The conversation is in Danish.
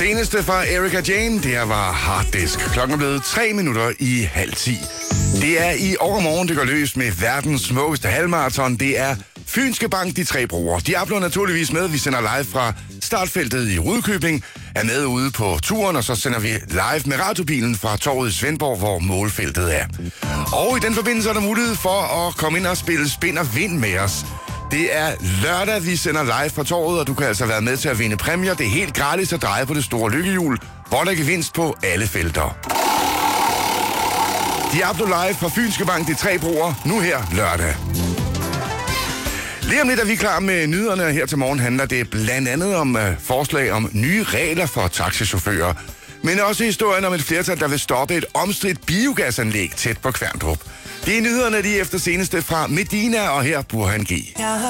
Seneste fra Erika Jane, det her var Harddisk. Klokken er blevet 3 minutter i 9:30. Det er i overmorgen, det går løs med verdens smukkeste halvmarathon. Det er Fynske Bank, de tre brugere. De er naturligvis med. Vi sender live fra startfeltet i Rudkøbing, er med ude på turen, og så sender vi live med radiobilen fra torvet i Svendborg, hvor målfeltet er. Og i den forbindelse er der mulighed for at komme ind og spille Spind og Vind med os. Det er lørdag, vi sender live fra torvet, og du kan altså være med til at vinde præmier. Det er helt gratis at dreje på det store lykkehjul, hvor der kan gevinst på alle felter. Diablo Live fra Fynske Bank, de tre brugere, nu her lørdag. Lige om lidt er vi klar med nyhederne. Her til morgen handler det blandt andet om forslag om nye regler for taxichauffører. Men også historien om et flertal, der vil stoppe et omstridt biogasanlæg tæt på Kværndrup. Det er nyhederne lige efter seneste fra Medina, og her Burhan G.